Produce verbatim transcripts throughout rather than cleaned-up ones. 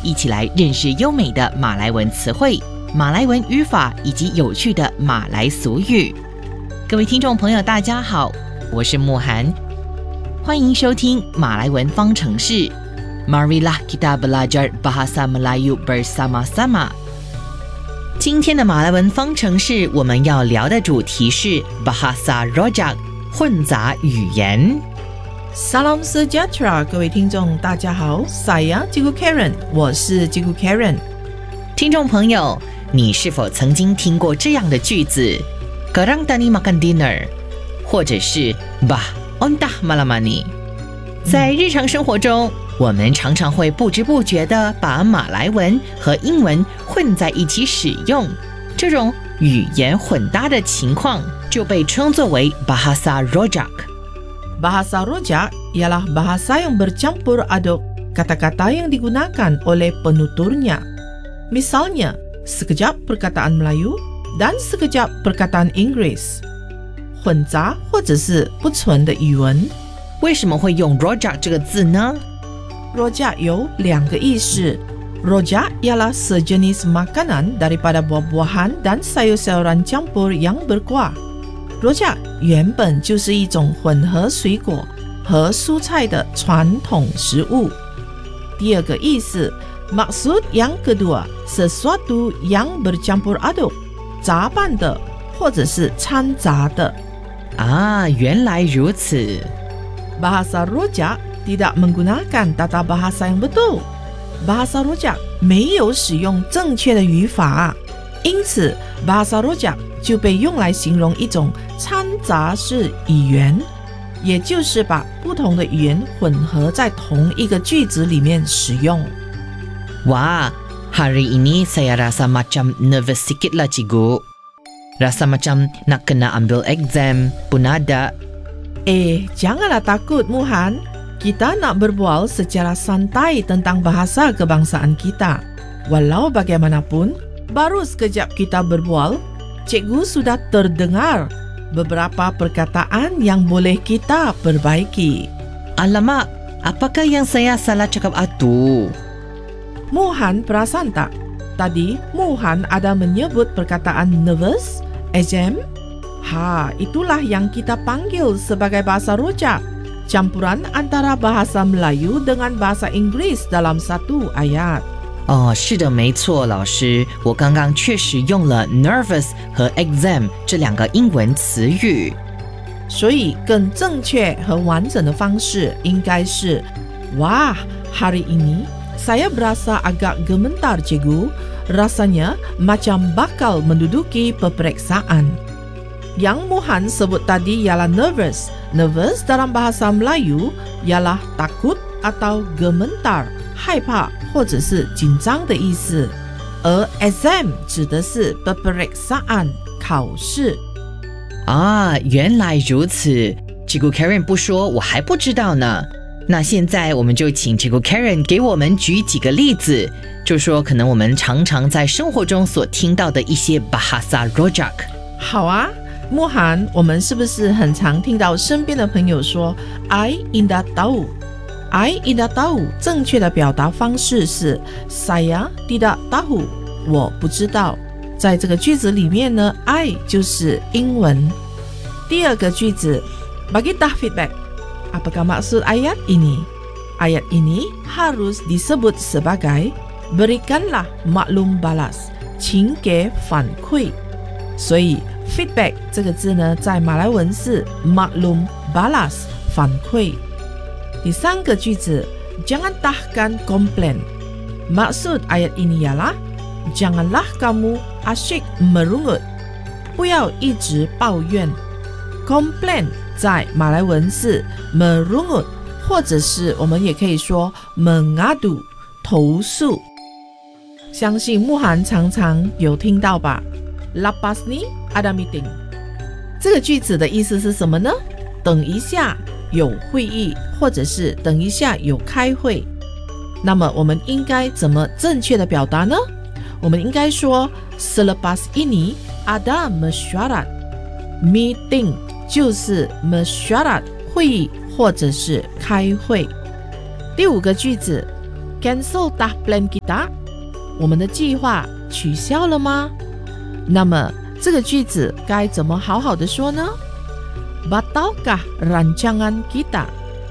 一起来认识优美的马来文词汇、马来文语法以及有趣的马来俗语。各位听众朋友大家好，我是慕涵，欢迎收听马来文方程式。 Marilah kita belajar bahasa Melayu bersama-sama。 今天的马来文方程式我们要聊的主题是 Bahasa Rojak 混杂语言。 Salam sejahtera， 各位听众大家好， Saya Cikgu Karen， 我是 Cikgu Karen。 听众朋友，你是否曾经听过这样的句子 Korang tadi makan dinner， 或者是 Bah ontah malamani？ 在日常生活中，我们常常会不知不觉地把马来文和英文混在一起使用，这种语言混搭的情况就被称作为 Bahasa Rojak。Bahasa Rojak ialah bahasa yang bercampur aduk kata-kata yang digunakan oleh penuturnya. Misalnya, sekejap perkataan Melayu dan sekejap perkataan Inggeris。 混杂或者是不纯的语文。 为什么会用 Rojak 这个字呢？ Rojak 有两个意思。 Rojak ialah sejenis makanan daripada buah-buahan dan sayur-sayuran campur yang berkuah。 Rojak 原本就是一种混合水果和蔬菜的传统食物。第二个意思 Maksud yang kedua sesuatu yang bercampur aduk， 杂拌的或者是掺杂的。 啊，原来如此。 Bahasa Rojak tidak menggunakan tata bahasa yang betul。 Bahasa Rojak 没有使用正确的语法，因此 Bahasa Rojak 就被用来形容一种掺杂式语言，也就是把不同的语言混合在同一个句子里面使用。 Wah, hari ini saya rasa macam nervous sikit lah cikgu. Rasa macam nak kena ambil exam pun ada. Eh, janganlah takut Muhan. Kita nak berbual secara santai tentang bahasa kebangsaan kita. Walau bagaimanapun, baru sekejap kita berbual, cikgu sudah terdengar beberapa perkataan yang boleh kita perbaiki. Alamak, apakah yang saya salah cakap itu? Muhan perasan tak? Tadi Muhan ada menyebut perkataan nervous, exam. Ha, itulah yang kita panggil sebagai bahasa Rojak. Campuran antara bahasa Melayu dengan bahasa Inggeris dalam satu ayat。 哦，是的，没错，老师，我刚刚确实用了 nervous 和 exam 这两个英文词语。 所以更正确和完整的方式应该是 Wah, hari ini saya berasa agak gemetar cikgu. Rasanya macam bakal menduduki peperiksaan。 Yang Muhan sebut tadi ialah nervous. Nervous dalam bahasa Melayu ialah takut atau gementar， 害怕或者是紧张的意思。而 exam 指的是 peperiksaan， 考试。 啊，原来如此。Cikgu Karen 不说，我还不知道呢。那现在我们就请 Cikgu Karen 给我们举几个例子，就说可能我们常常在生活中所听到的一些 Bahasa Rojak。 好啊，慕涵，我们是不是很常听到身边的朋友说 I tidak tahu？ I tidak tahu 正确的表达方式是 Saya tidak tahu， 我不知道。在这个句子里面呢， I 就是英文。第二个句子 Bagi dah feedback。Apakah maksud ayat ini? Ayat ini harus disebut sebagai berikanlah maklum balas， 请给反馈。所以 feedback 这个字呢，在马来文是 maklum balas， 反馈。第三个句子 Jangan tahkan komplain。 Maksud ayat ini ialah janganlah kamu asyik merungut， 不要一直抱怨。 Complain 在马来文是 merungut， 或者是我们也可以说 mengadu， 投诉。相信慕涵常常有听到吧。 Lepas ni ada meeting， 这个句子的意思是什么呢？等一下有会议，或者是等一下有开会。那么我们应该怎么正确的表达呢？我们应该说 Selepas ini ada mesyuarat。 Meeting 就是 mesyuarat 会议或者是开会。第五个句子 cancel dah plan kita， 我们的计划取消了吗？那么这个句子该怎么好好的说呢？ Batalkah rancangan kita？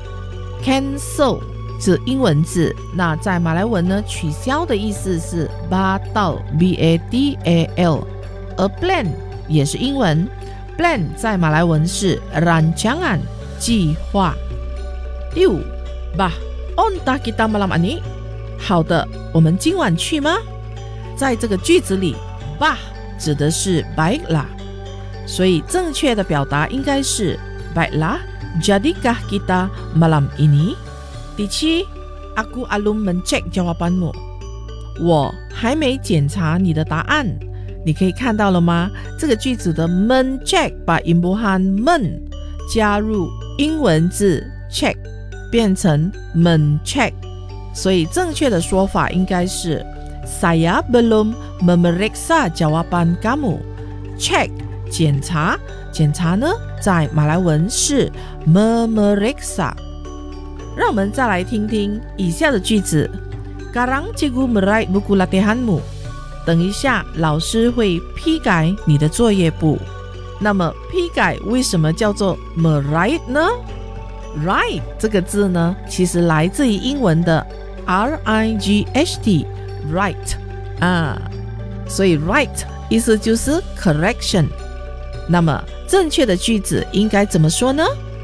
Cancel 是英文字，那在马来文呢，取消的意思是 batal b a d a l， 而 plan 也是英文， plan 在马来文是 rancangan 计划。第五 Bah onta kita malam ini？ 好的，我们今晚去吗？在这个句子里 bah 指的是 baiklah， 所以正确的表达应该是 baiklah jadikah kita malam ini？ 第七 Aku alum mencek jawabanmu， 我还没检查你的答案。你可以看到了吗？这个句子的 mencek 把 imbuhan men 加入英文字 check 变成 mencek， 所以正确的说法应该是 Saya belum memeriksa jawaban kamu。 check 检查，检查呢在马来文是 memeriksa。 让我们再来听听以下的句子。 Sekarang cikgu meraih buku latihanmu。 等一下老师会批改你的作业簿。那么批改为什么叫做 meraih 呢？ Write 这个字呢，其实来自于英文的 R I G H T Write 啊，所以 Write 意思就是 correction。 那么正确的句子应该怎么说呢？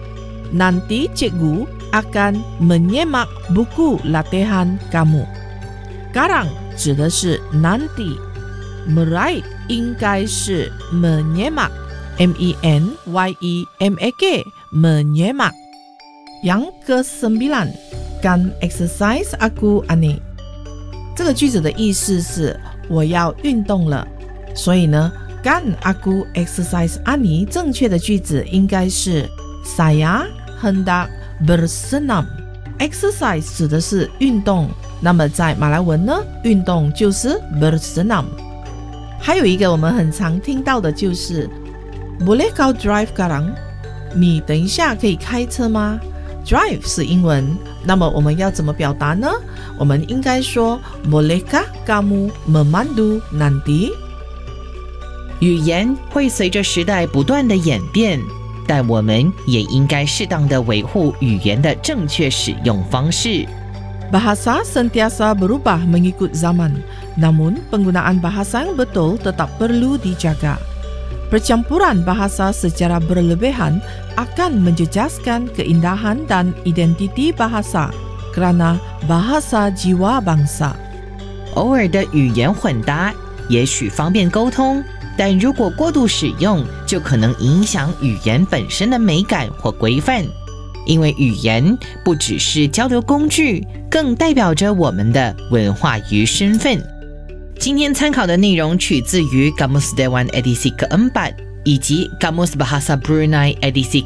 Nanti cikgu akan menyemak buku latihan kamu。 Sekarang 指的是 nanti， meraih 应该是 menyemak M E N Y E M A K menyemak。 Yang kesembilan Kan exercise aku ani， 这个句子的意思是我要运动了，所以呢 Kan aku exercise ani 正确的句子应该是 Saya hendak bersenam。 Exercise 指的是运动，那么在马来文呢，运动就是 bersenam。 还有一个我们很常听到的就是 Boleh kau drive sekarang？ 你等一下可以开车吗？ Drive 是英文，那么我们要怎么表达呢？我们应该说 Bolehkah kamu memandu nanti？ 语言会随着时代不断的演变，但我们也应该适当的维护语言的正确使用方式。 Bahasa sentiasa berubah mengikut zaman, namun penggunaan bahasa yang betul tetap perlu dijaga. Percampuran bahasa secara berlebihan akan menjejaskan keindahan dan identiti bahasa, kerana bahasa jiwa bangsa。 偶尔的语言混搭也许方便沟通，但如果过度使用，就可能影响语言本身的美感或规范。因为语言不只是交流工具，更代表着我们的文化与身份。今天参考的内容取自于 Kamus Dewan edisi keempat 以及 Kamus Bahasa Brunei edisi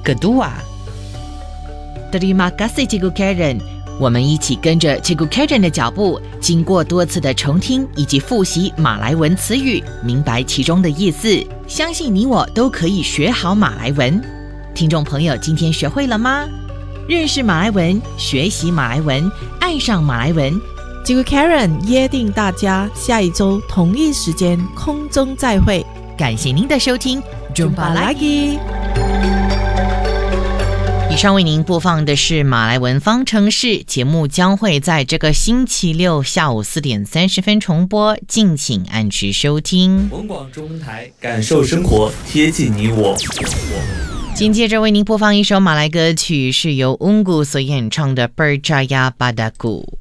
kedua。Terima kasih Cikgu Karen， 我们一起跟着 Cikgu Karen 的脚步，经过多次的重听以及复习马来文词语，明白其中的意思。相信你我都可以学好马来文。听众朋友，今天学会了吗？认识马来文，学习马来文，爱上马来文。 Cikgu Karen 约定大家下一周同一时间空中再会。 感谢您的收听 Jumpa lagi。 以上为您播放的是马来文方程式，节目将会在这个星期六下午四点三十分重播，敬请按时收听。 文广中文台，感受生活，贴近你我。 紧接着为您播放一首马来歌曲，是由 Ungu 所演唱的 Percaya Padaku。